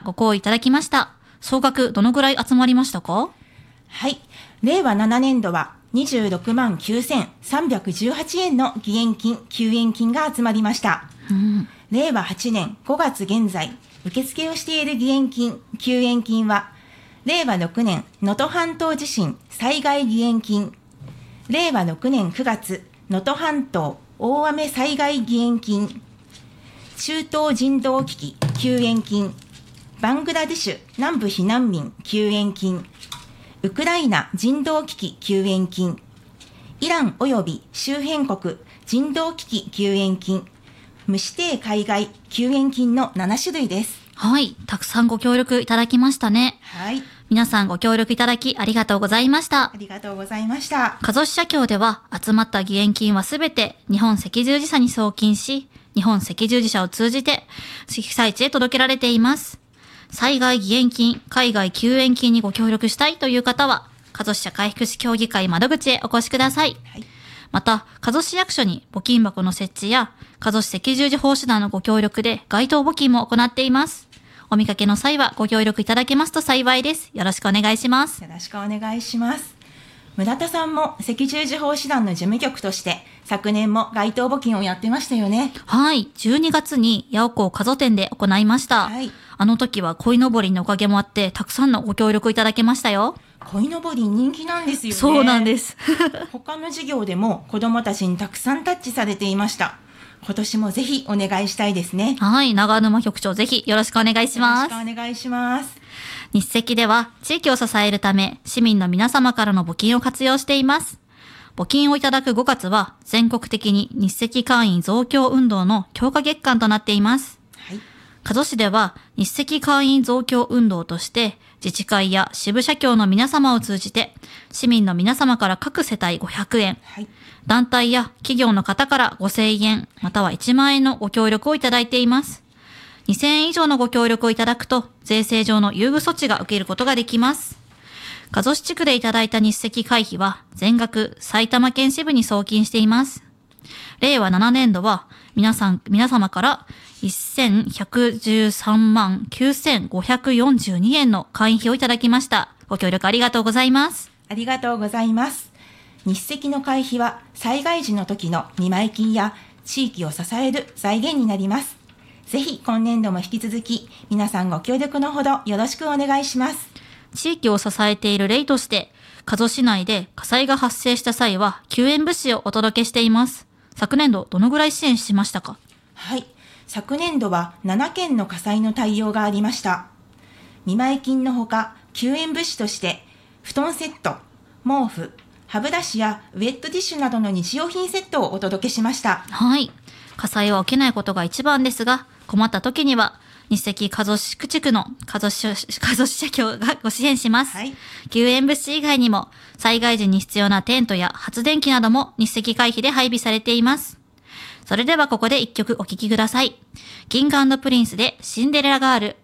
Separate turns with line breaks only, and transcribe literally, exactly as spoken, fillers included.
ご好意いただきました。総額どのぐらい集まりましたか？
はい。れいわななねんどはにじゅうろくまんきゅうせんさんびゃくじゅうはちえんの義援金、救援金が集まりました。
うん、
れいわはちねんごがつ現在、受付をしている義援金、救援金は、れいわろくねん能登半島地震災害義援金、れいわろくねんくがつ能登半島大雨災害義援金、中東人道危機救援金、バングラデシュ南部避難民救援金、ウクライナ人道危機救援金、イラン及び周辺国人道危機救援金、無指定海外救援金のななしゅるいです。
はい。たくさんご協力いただきましたね。
はい。
皆さんご協力いただきありがとうございました。
ありがとうございました。
加須市社協では集まった義援金はすべて日本赤十字社に送金し、日本赤十字社を通じて被災地へ届けられています。災害義援金、海外救援金にご協力したいという方は、加須市社会福祉協議会窓口へお越しください。
はい、
また、加須市役所に募金箱の設置や、加須市赤十字奉仕団のご協力で街頭募金も行っています。お見かけの際はご協力いただけますと幸いです。よろしくお願いします。
よろしくお願いします。村田さんも赤十字奉仕団の事務局として昨年も街頭募金をやってましたよね。
はい。じゅうにがつに八尾港加須店で行いました。
はい。
あの時は鯉のぼりのおかげもあってたくさんのご協力いただけましたよ。
鯉のぼり人気なんですよね。
そうなんです。
他の授業でも子どもたちにたくさんタッチされていました。今年もぜひお願いしたいですね。
はい。長沼局長ぜひよろしくお願いします。
よろしくお願いします。
日赤では地域を支えるため市民の皆様からの募金を活用しています。募金をいただくごがつは全国的に日赤会員増強運動の強化月間となっています。
はい。
加須市では日赤会員増強運動として自治会や支部社協の皆様を通じて市民の皆様から各世帯ごひゃくえん、
はい、
団体や企業の方からごせんえんまたはいちまんえんのご協力をいただいています。にせんえん以上のご協力をいただくと税制上の優遇措置が受けることができます。加須市地区でいただいた日赤会費は全額埼玉県支部に送金しています。れいわななねんどは皆さん、皆様からせんひゃくじゅうさんまんきゅうせんごひゃくよんじゅうにえんの会員費をいただきました。ご協力ありがとうございます。
ありがとうございます。日赤の会費は災害時の時の見舞金や地域を支える財源になります。ぜひ今年度も引き続き皆さんご協力のほどよろしくお願いします。
地域を支えている例として、加須市内で火災が発生した際は救援物資をお届けしています。昨年度どのぐらい支援しましたか？
はい。昨年度はななけんの火災の対応がありました。見舞金のほか救援物資として布団セット、毛布、歯ブラシやウェットティッシュなどの日用品セットをお届けしました。
はい。火災は起きないことが一番ですが、困った時には日赤加須市地区の加須市加須市社協がご支援します。
はい。
救援物資以外にも災害時に必要なテントや発電機なども日赤会費で配備されています。それではここで一曲お聴きください。キング&プリンスでシンデレラガール。